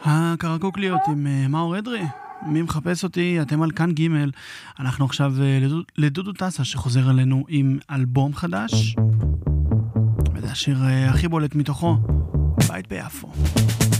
הקרקוקליות עם מאור אדרי. מי מחפש אותי? אתם על כאן ג'. אנחנו עכשיו לדודו טסה שחוזר אלינו עם אלבום חדש. וזה השיר הכי בולט מתוכו, בית ביפו.